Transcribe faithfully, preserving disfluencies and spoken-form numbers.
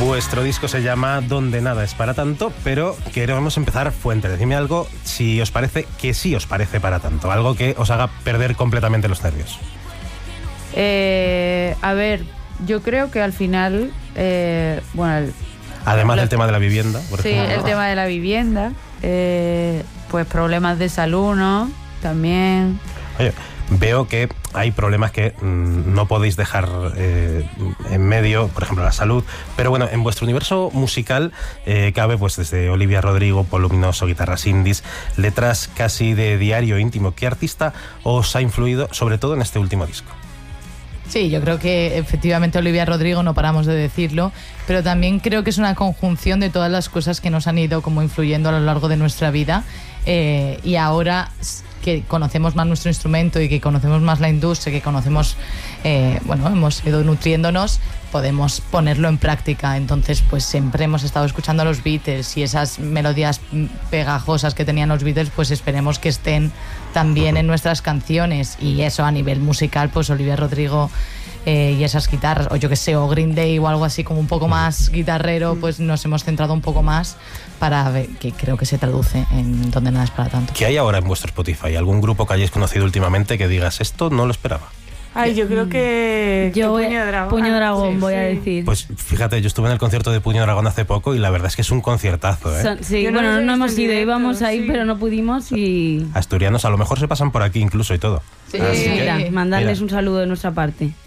Vuestro disco se llama Donde nada es para tanto, pero queremos empezar fuente. Decidme algo, si os parece que sí os parece para tanto, algo que os haga perder completamente los nervios. Eh, a ver, yo creo que al final, eh, bueno... El, Además lo, del tema de la vivienda, por sí, ejemplo. Sí, el tema de la vivienda, eh, pues problemas de salud, ¿no? También... Oye, veo que hay problemas que mmm, no podéis dejar eh, en medio, por ejemplo la salud, pero bueno, en vuestro universo musical eh, cabe pues desde Olivia Rodrigo, Pol Luminoso, guitarras indies, letras casi de diario íntimo. ¿Qué artista os ha influido, sobre todo en este último disco? Sí, yo creo que efectivamente Olivia Rodrigo, no paramos de decirlo, pero también creo que es una conjunción de todas las cosas que nos han ido como influyendo a lo largo de nuestra vida, eh, y ahora que conocemos más nuestro instrumento y que conocemos más la industria, que conocemos, eh, bueno, hemos ido nutriéndonos, podemos ponerlo en práctica. Entonces, pues siempre hemos estado escuchando a los Beatles y esas melodías pegajosas que tenían los Beatles, pues esperemos que estén también en nuestras canciones. Y eso a nivel musical, pues Olivia Rodrigo eh, y esas guitarras, o yo que sé, o Green Day o algo así como un poco más guitarrero, pues nos hemos centrado un poco más para ver, que creo que se traduce en Donde nada es para tanto. ¿Qué hay ahora en vuestro Spotify? ¿Algún grupo que hayáis conocido últimamente que digas esto no lo esperaba? Ay, yo creo que, yo que Puño de Dragón. Puño Dragón, sí, voy sí. a decir. Pues fíjate, yo estuve en el concierto de Puño Dragón hace poco y la verdad es que es un conciertazo, ¿eh? Son, sí, Yo no bueno, los he no visto hemos en ido, directo, íbamos a ir, sí. pero no pudimos y... Asturianos a lo mejor se pasan por aquí incluso y todo. Sí, Así que, mira, mandarles mira. un saludo de nuestra parte.